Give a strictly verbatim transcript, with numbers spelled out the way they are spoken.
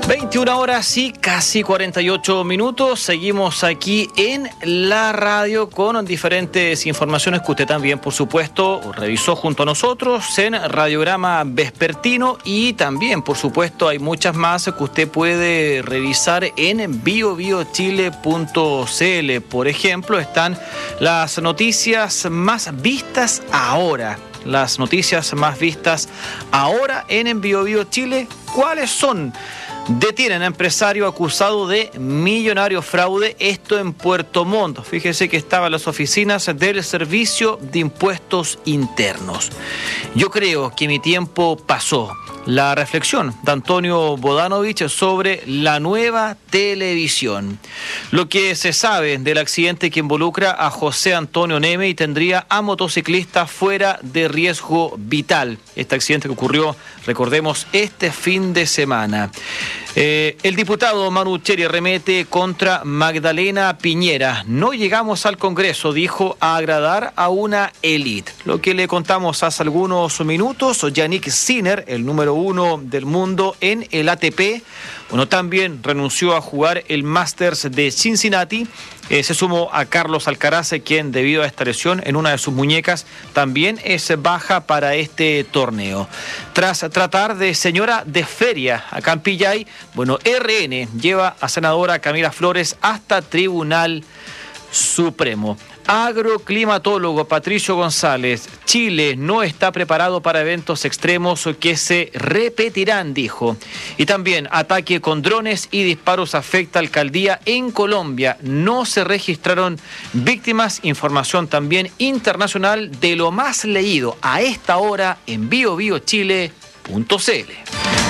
veintiuna horas y casi cuarenta y ocho minutos. Seguimos aquí en la radio con diferentes informaciones que usted también, por supuesto, revisó junto a nosotros en Radiograma Vespertino, y también, por supuesto, hay muchas más que usted puede revisar en bio bio chile punto c l. Por ejemplo, están las noticias más vistas ahora. Las noticias más vistas ahora en Bio Bio Chile. ¿Cuáles son? Detienen a empresario acusado de millonario fraude, esto en Puerto Montt. Fíjese que estaba en las oficinas del Servicio de Impuestos Internos. Yo creo que mi tiempo pasó. La reflexión de Antonio Bodanovich sobre la nueva televisión. Lo que se sabe del accidente que involucra a José Antonio Neme y tendría a motociclistas fuera de riesgo vital. Este accidente que ocurrió, recordemos, este fin de semana. Eh, el diputado Manu Cheri remete contra Magdalena Piñera. No llegamos al Congreso, dijo, a agradar a una élite. Lo que le contamos hace algunos minutos, Yannick Sinner, el número uno del mundo en el A T P, bueno, también renunció a jugar el Masters de Cincinnati. Eh, se sumó a Carlos Alcaraz, quien debido a esta lesión en una de sus muñecas también es baja para este torneo. Tras tratar de señora de feria a Campillay, bueno, R N lleva a senadora Camila Flores hasta Tribunal Supremo. Agroclimatólogo Patricio González, Chile no está preparado para eventos extremos que se repetirán, dijo. Y también ataque con drones y disparos afecta a alcaldía en Colombia. No se registraron víctimas. Información también internacional de lo más leído a esta hora en bio bio chile punto c l.